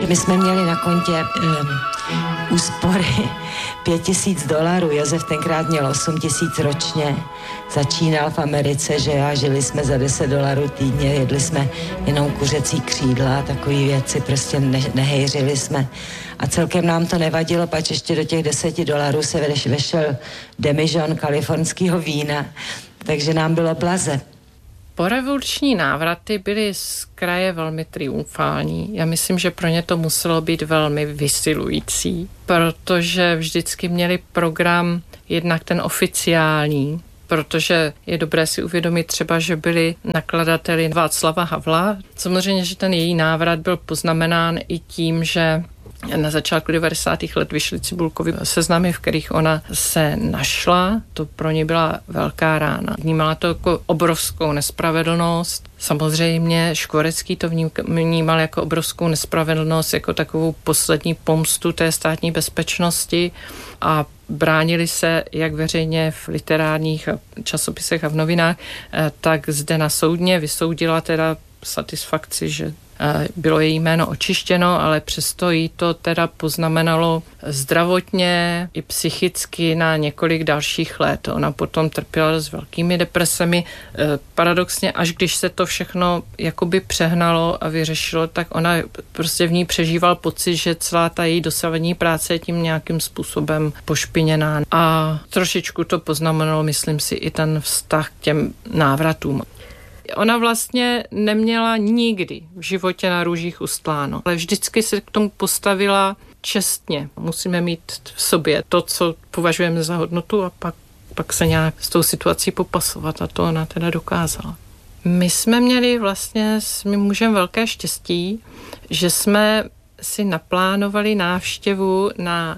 My jsme měli na kontě úspory $5,000. Josef tenkrát měl 8,000 ročně. Začínal v Americe, že já, žili jsme za $10 týdně, jedli jsme jenom kuřecí křídla a takové věci, prostě nehejřili jsme. A celkem nám to nevadilo, pač ještě do těch $10 se vešel demižon kalifornského vína, takže nám bylo blaze. Porevoluční návraty byly z kraje velmi triumfální. Já myslím, že pro ně to muselo být velmi vysilující, protože vždycky měli program jednak ten oficiální, protože je dobré si uvědomit třeba, že byli nakladateli Václava Havla. Samozřejmě, že ten její návrat byl poznamenán i tím, že na začátku 90. let vyšly Cibulkovy seznamy, v kterých ona se našla. To pro ně byla velká rána. Vnímala to jako obrovskou nespravedlnost. Samozřejmě Škvorecký to vnímal jako obrovskou nespravedlnost, jako takovou poslední pomstu té státní bezpečnosti a bránili se jak veřejně v literárních časopisech a v novinách, tak zde na soudně vysoudila teda satisfakci, že bylo její jméno očištěno, ale přesto jí to teda poznamenalo zdravotně i psychicky na několik dalších let. Ona potom trpěla s velkými depresemi. Paradoxně, až když se to všechno jakoby přehnalo a vyřešilo, tak ona prostě v ní přežíval pocit, že celá ta její dosavadní práce je tím nějakým způsobem pošpiněná. A trošičku to poznamenalo, myslím si, i ten vztah k těm návratům. Ona vlastně neměla nikdy v životě na růžích ustláno, ale vždycky se k tomu postavila čestně. Musíme mít v sobě to, co považujeme za hodnotu a pak se nějak s tou situací popasovat a to ona teda dokázala. My jsme měli vlastně s mým mužem velké štěstí, že jsme si naplánovali návštěvu na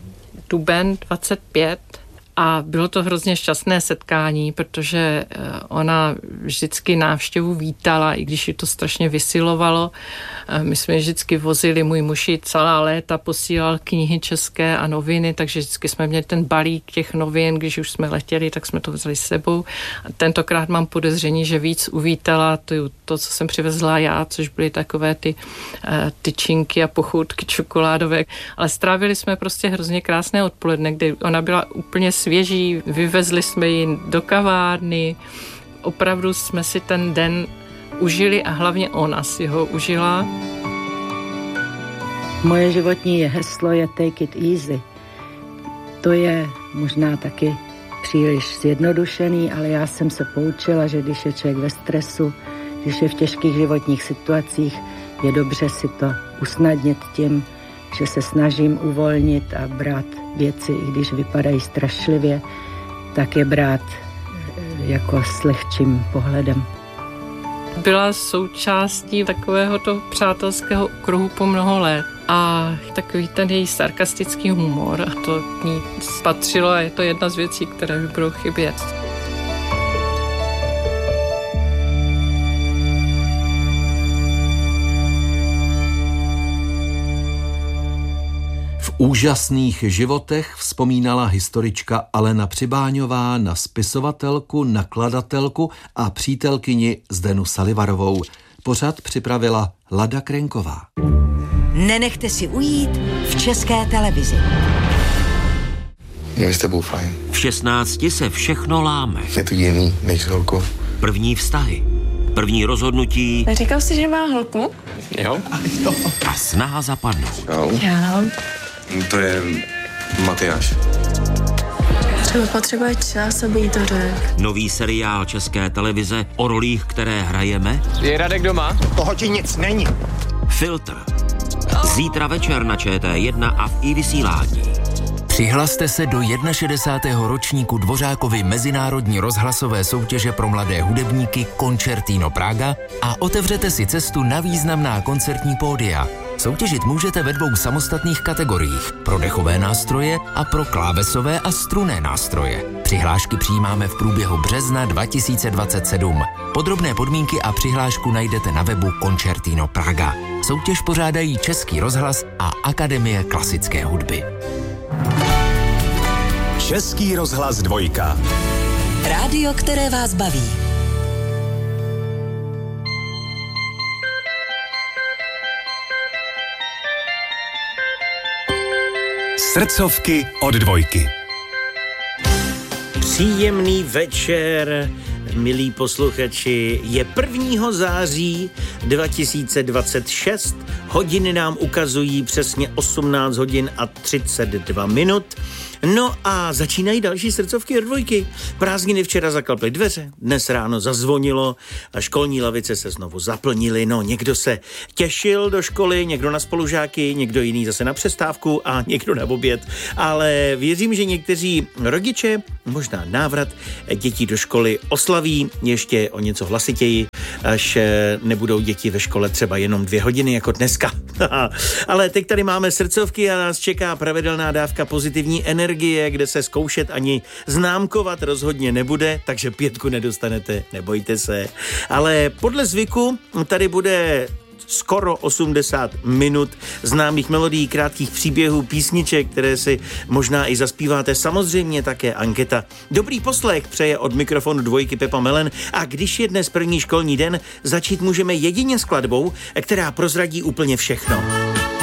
duben 25 a bylo to hrozně šťastné setkání, protože ona vždycky návštěvu vítala, i když ji to strašně vysilovalo. My jsme vždycky vozili, můj muž ji celá léta posílal knihy české a noviny, takže vždycky jsme měli ten balík těch novin, když už jsme letěli, tak jsme to vzali s sebou. Tentokrát mám podezření, že víc uvítala to, co jsem přivezla já, což byly takové ty tyčinky a pochůdky čokoládové. Ale strávili jsme prostě hrozně krásné odpoledne, kdy ona byla úplně svěží, vyvezli jsme ji do kavárny, opravdu jsme si ten den užili a hlavně ona si ho užila. Moje životní heslo je take it easy. To je možná taky příliš zjednodušený, ale já jsem se poučila, že když je člověk ve stresu, když je v těžkých životních situacích, je dobře si to usnadnit tím, že se snažím uvolnit a brát věci, i když vypadají strašlivě, tak je brát jako s lehčím pohledem. Byla součástí takového toho přátelského kruhu po mnoho let a takový ten její sarkastický humor a to k ní patřilo a je to jedna z věcí, které mi budou chybět. V úžasných životech vzpomínala historička Alena Přibáňová na spisovatelku, nakladatelku a přítelkyni Zdenu Salivarovou. Pořad připravila Lada Krenková. Nenechte si ujít v České televizi. Je s tebou fajn. V 16 se všechno láme. Je to jiný než s holkou. První vztahy, první rozhodnutí. Říkal jsi, že má holku? Jo. A snaha zapadnout. Já. To je Matyáš. Třeba potřebuje čas, aby jí to řekl. Nový seriál České televize o rolích, které hrajeme. Je Radek doma? Toho ti nic není. Filtr. Zítra večer na ČT1 a v iVysílání. Přihlaste se do 61. ročníku Dvořákovy mezinárodní rozhlasové soutěže pro mladé hudebníky Concertino Praga a otevřete si cestu na významná koncertní pódia. Soutěžit můžete ve 2 samostatných kategoriích, pro dechové nástroje a pro klávesové a strunné nástroje. Přihlášky přijímáme v průběhu března 2027. Podrobné podmínky a přihlášku najdete na webu Concertino Praga. Soutěž pořádají Český rozhlas a Akademie klasické hudby. Český rozhlas 2. Rádio, které vás baví. Srdcovky od Dvojky. Příjemný večer, milí posluchači, je 1. září 2026, hodiny nám ukazují přesně 18 hodin a 32 minut. No a začínají další srdcovky od Dvojky. Prázdniny včera zaklaply dveře, dnes ráno zazvonilo a školní lavice se znovu zaplnily. No, někdo se těšil do školy, někdo na spolužáky, někdo jiný zase na přestávku a někdo na oběd. Ale věřím, že někteří rodiče možná návrat dětí do školy oslaví ještě o něco hlasitěji, až nebudou děti ve škole třeba jenom 2 hodiny jako dneska. Ale teď tady máme srdcovky a nás čeká pravidelná dávka pozitivní energie, kde se zkoušet ani známkovat rozhodně nebude, takže 5 nedostanete, nebojte se. Ale podle zvyku tady bude skoro 80 minut známých melodií, krátkých příběhů, písniček, které si možná i zaspíváte, samozřejmě také anketa. Dobrý poslech přeje od mikrofonu Dvojky Pepa Melen a když je dnes první školní den, začít můžeme jedině skladbou, která prozradí úplně všechno.